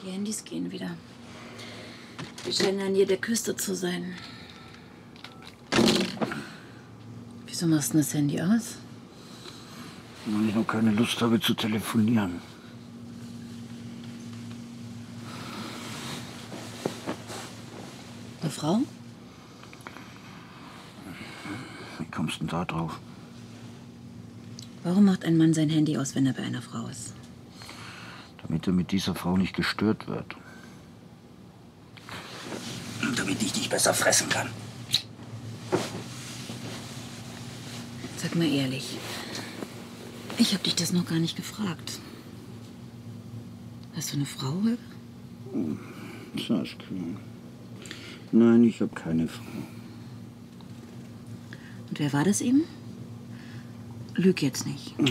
Die Handys gehen wieder. Wir scheinen an jeder Küste zu sein. Wieso machst du das Handy aus? Weil ich noch keine Lust habe zu telefonieren. Eine Frau? Wie kommst du denn da drauf? Warum macht ein Mann sein Handy aus, wenn er bei einer Frau ist? Damit er mit dieser Frau nicht gestört wird. Und damit ich dich besser fressen kann. Sag mal ehrlich. Ich habe dich das noch gar nicht gefragt. Hast du eine Frau, Holger? Saskia. Nein, ich habe keine Frau. Und wer war das eben? Lüg jetzt nicht.